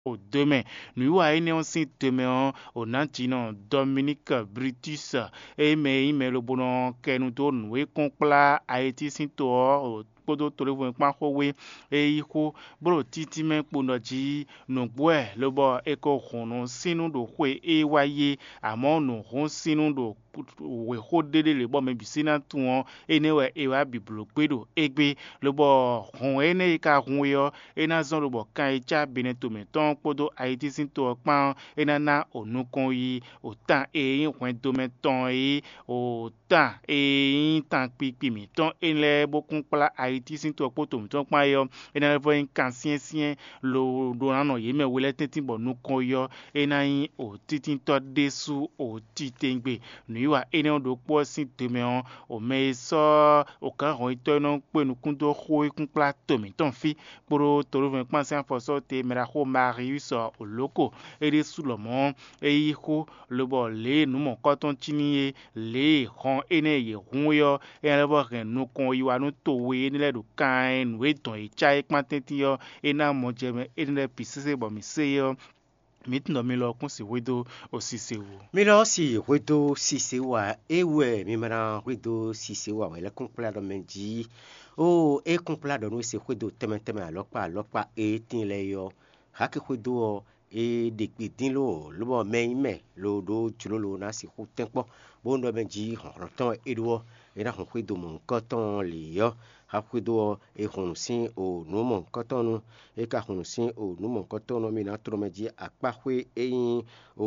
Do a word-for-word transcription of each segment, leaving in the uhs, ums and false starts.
au demain. Nous avons aussi demain au Nantino Dominique Brutus et mais mais le bon que nous tournons et qu'on plat a été sinto podo tole vo pa ho we e iko bro titi me kpono ji no gwe lo bo e ko hono sinu do hwe e waye amo no hon sinu do we ho dede le bo me bisina tuon ene we e wa biblo gbedo egbe lo bo hon ene ka hon yo ena zon lo bo kan e cha beneto me ton podo a iti sin to pa ena na onukon yi o tan e yin hwen do me ton e o tan e yin tan pipi mi ton enle bokun pla a iti sin to poto mi ton pa yo ena le vo en kan sien sien lo do na no ye me wele tetin bo nukon yo ena yin o titin to desu o titengbe nuwa ene do po sin teme on o me so o kan ho ito no pe nu kun do ho kun pla to mi ton fi poro to ro pa sen fo so te mera ho marius o loko ere su lo mo e ho lo bo le nu mo ko ton chini le hon ene ye hun yo e le bo ren nu kon yi wa nu to we ni le do kan nu e ton e chai pa tenti yo e na mo je me e le pisese bo mi se yo mitno mi lo kun si wedo osisewu mi lo si wedo sisewa ewe mi mara wedo sisewa we le compla do menji o e compla do no se wedo teme teme alopa alopa e tin le yo ha ke wedo e de pidin lo lo bo me me lo do chulo lo na si hu tempo bo ndo menji ho ton edwo e na ho wedo mon koton le yo ha wedo e hon sin o no mon koton no e ka hon sin o no mon koton no mi na tro menji apahwe e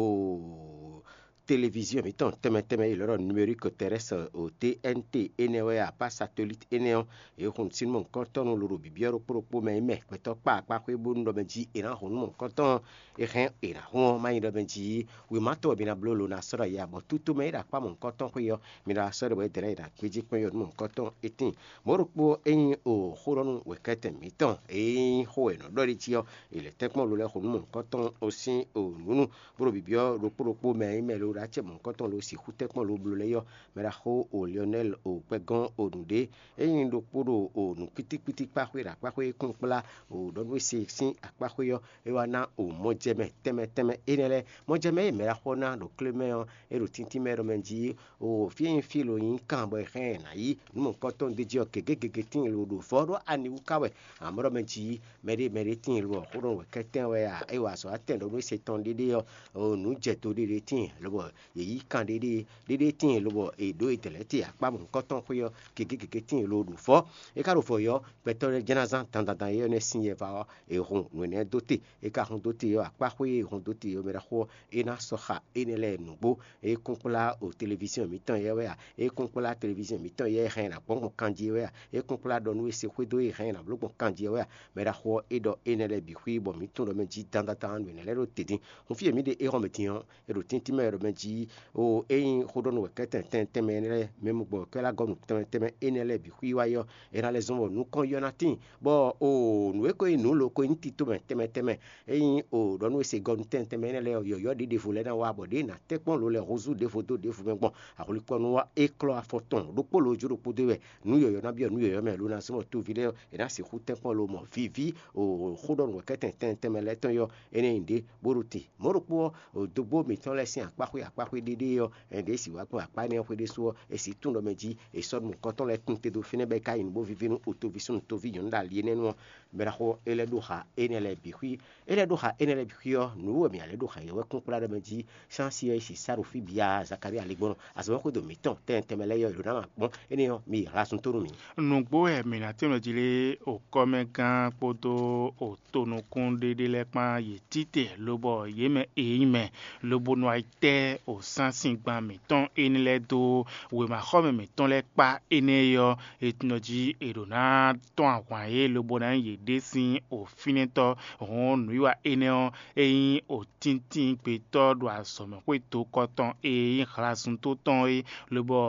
o télévision mettons teme teme il leur numérique terrestre au T N T enewe a pas satellite eneo e hon sin mon koton no lo bibiero pro po me me peto pa pa kwe bu ndo menji e na hon mon koton e ren e na hon ma ndo menji we mato bi na blolo na sora ya bo tutu me da pa mon koton kwe yo mi da sora we dere da kweji kwe yo mon koton etin morokpo en o horon we keten miton e ho e no dori ti yo il est tellement lo le hon mon koton aussi o nunu bro bibio ro pro po me me lo ra che mon koton lo si hute pon lo blo le yo me ra ho o Lionel o pegon o nde e yin do poro o nu piti piti pa hwe ra pa hwe kun pla o do we si sin apa hwe yo e wa na o mojeme teme teme enele mojeme me ra ho na do kleme yo e ro tinti me ro menji o fi filo yin kan bo hen na yi nu mon koton de jo kege kege tin lo do foro ani u kawe amro menji me de me de tin lo ho we keten we a e wa so aten do we se ton de de yo o nu je to de de tin lo bo yi kan de de de de tin lo bo e do itele ti apa mon koton ko yo keke keke tin lo do fo e ka ro fo yo peto jenazan tan tan yo ne sinye va e ron no ne doté e ka ron doté yo apa ko e ron doté yo me ra ho e na so ha e ne le nubo e konkola o télévision mi tan ye we a e konkola télévision mi tan ye hen na bon kanji we a e konkola do no se ko do e hen na blo bon kanji we a me ra ho e do e ne le bi hui bo mi tun do me ji tan tan no ne le ro tedin on fi mi de e ron metian e ro tinti me ro me ji o e ho do no ke ten ten ten me ne me mo bo ke la go no ten ten e ne le bi hui wa yo e na le zon no kon yo na tin bo o no e ko e no lo ko nti to me ten ten e o do no se go no ten ten me ne le yo yo de de fu le na wa bo de na te pon lo le rozu de photo de fu me bon a ko ko no wa e klo a photon do po lo juro po de we nu yo yo na bi nu yo yo me lo na so to video e na se hu ten pon lo mo vivi o ho do no ke ten ten ten me le ton yo e ne inde boruti moropo o do bo mi ton le sin apa hu apa hu de de yo e de si wa ko apa ne hu de so e si tun do me ji e so mo koton le tun te do fine be kai bo vivi no to vision to vi yon da li ne no be ra ho ele do ha e ne le bi hui ele do ha e ne le bi yo nu mi ale do ha yo ko pla de me ji chansi e si saru fi bia zakari ale gbon aso ko do mi ton ten ten me le yo na ma bon e ne yo mi ra sun to mi nugbo e mi na te no jile o kome gan podo o tonu kun de de le pa ye tite lobo ye me e me lobo no aite o sansin gba mi ton eni le do we ma khome mi ton le pa ene yo etnoji erona ton awan ye lobo na ye desin o fineto on nuwa ene o eyin o tintin pe to do asomo pe to koton e yin khlasun to ton e lobo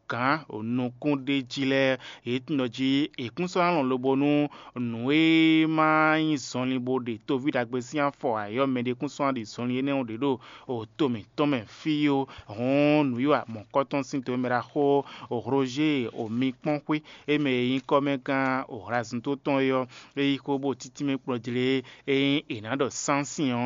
kan onukun de jilẹ etunọji ekunsanlọ lobonu nue ma yin sọnli bo de to vidagbe si afọ ayọmẹde kunsan de sọnli ene de do o tome tome fiyo hon nuyo mọkọtọn si to mẹra xo o roger omi kpọnkwe eme yin kọmẹ gan o rasun to tọn yọ eyi ko bo titi mi kplọ jile eyin enadọ sansiyan